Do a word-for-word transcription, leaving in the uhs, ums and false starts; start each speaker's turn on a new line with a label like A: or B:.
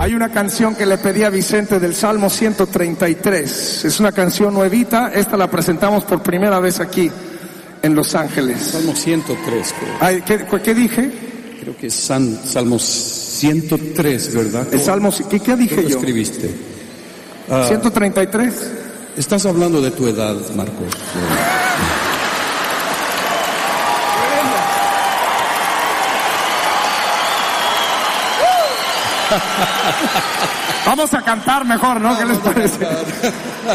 A: Hay una canción que le pedí a Vicente del Salmo ciento treinta y tres. Es una canción nuevita. Esta la presentamos por primera vez aquí en Los Ángeles.
B: Salmo ciento tres, creo.
A: Ay, ¿qué, ¿Qué dije?
B: Creo que es San, Salmo ciento tres, ¿verdad?
A: El Salmo, ¿qué, qué dije
B: ¿Qué
A: yo?
B: escribiste? Uh,
A: ¿ciento treinta y tres?
B: Estás hablando de tu edad, Marcos.
A: Vamos a cantar mejor, ¿no? ¿Qué les parece?